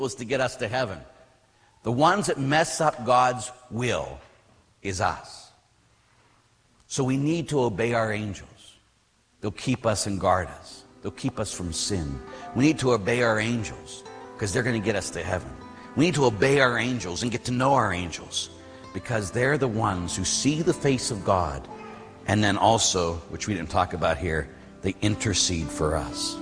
is to get us to heaven. The ones that mess up God's will is us. So we need to obey our angels. They'll keep us and guard us. They'll keep us from sin. We need to obey our angels because they're going to get us to heaven. We need to obey our angels and get to know our angels because they're the ones who see the face of God, and then also, which we didn't talk about here, they intercede for us.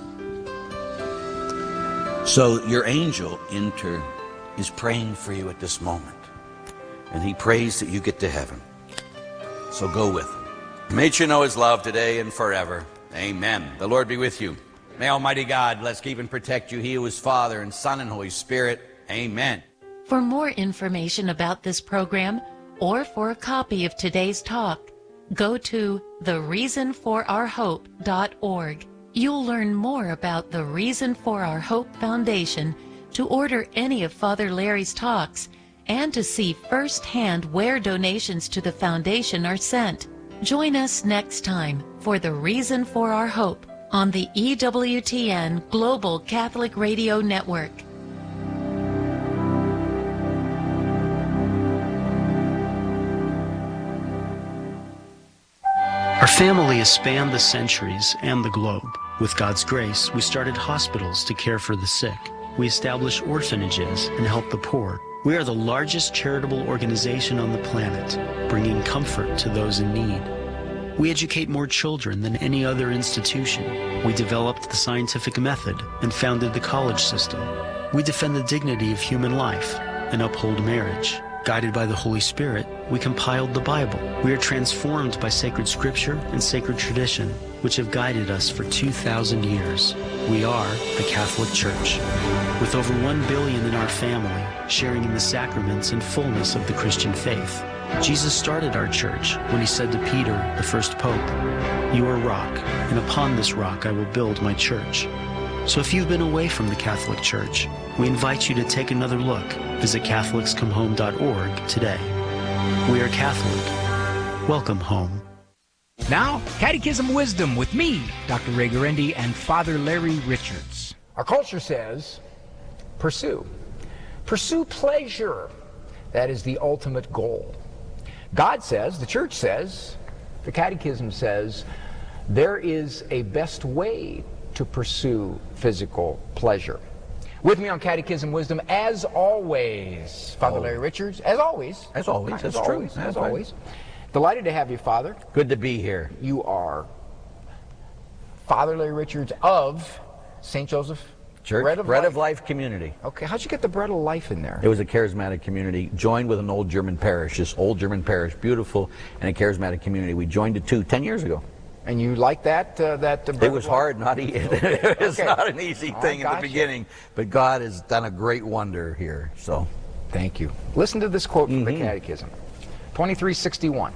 So your angel is praying for you at this moment, and he prays that you get to heaven. So go with him. May you know his love today and forever. Amen. The Lord be with you. May Almighty God bless, keep, and protect you. He who is Father and Son and Holy Spirit. Amen. For more information about this program or for a copy of today's talk, go to thereasonforourhope.org. You'll learn more about the Reason for Our Hope Foundation, to order any of Father Larry's talks, and to see firsthand where donations to the foundation are sent. Join us next time for The Reason for Our Hope on the EWTN Global Catholic Radio Network. Our family has spanned the centuries and the globe. With God's grace, we started hospitals to care for the sick. We established orphanages and helped the poor. We are the largest charitable organization on the planet, bringing comfort to those in need. We educate more children than any other institution. We developed the scientific method and founded the college system. We defend the dignity of human life and uphold marriage. Guided by the Holy Spirit, we compiled the Bible. We are transformed by sacred scripture and sacred tradition, which have guided us for 2,000 years. We are the Catholic Church. With over 1 billion in our family, sharing in the sacraments and fullness of the Christian faith. Jesus started our church when he said to Peter, the first pope, "You are rock, and upon this rock I will build my church." So if you've been away from the Catholic Church, we invite you to take another look. Visit CatholicsComeHome.org today. We are Catholic. Welcome home. Now, Catechism Wisdom with me, Dr. Ray Guarendi, and Father Larry Richards. Our culture says, pursue. Pursue pleasure. That is the ultimate goal. God says, the church says, the Catechism says, there is a best way to pursue physical pleasure. With me on Catechism Wisdom, as always, Father Larry Richards. As always. As always. That's true. As always. Delighted to have you, Father. Good to be here. You are Father Larry Richards of St. Joseph Church, Bread of Life Community. Okay, how'd you get the Bread of Life in there? It was a charismatic community, joined with an old German parish, this old German parish, beautiful, and a charismatic community. We joined it 10 years ago. And you like that? It was hard, not easy. It was not an easy thing in the beginning, but God has done a great wonder here. So, thank you. Listen to this quote from the Catechism, 2361.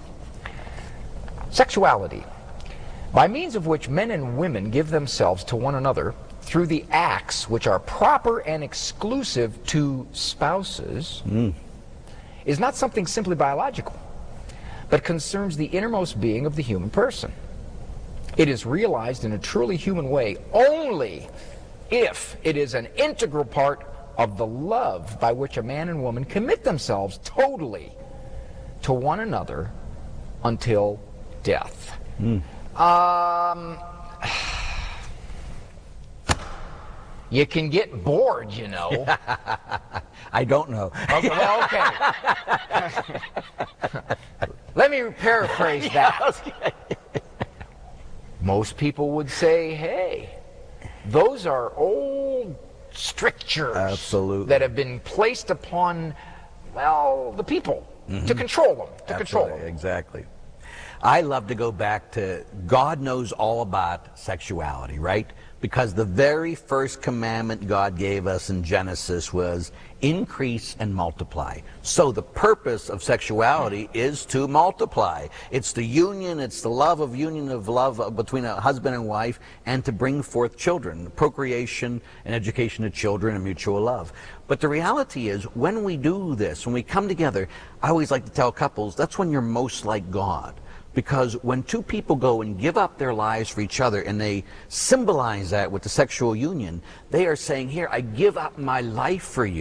Sexuality, by means of which men and women give themselves to one another through the acts which are proper and exclusive to spouses, is not something simply biological, but concerns the innermost being of the human person. It is realized in a truly human way only if it is an integral part of the love by which a man and woman commit themselves totally to one another until death. You can get bored, you know. I don't know. Okay. Let me paraphrase that. Most people would say, hey, those are old strictures that have been placed upon, well, the people to control them. Exactly. I love to go back to God knows all about sexuality, right? Because the very first commandment God gave us in Genesis was increase and multiply. So the purpose of sexuality is to multiply. It's the union, it's the union of love between a husband and wife, and to bring forth children, procreation and education of children and mutual love. But the reality is, when we do this, when we come together, I always like to tell couples, that's when you're most like God. Because when two people go and give up their lives for each other, and they symbolize that with the sexual union, they are saying, here, I give up my life for you.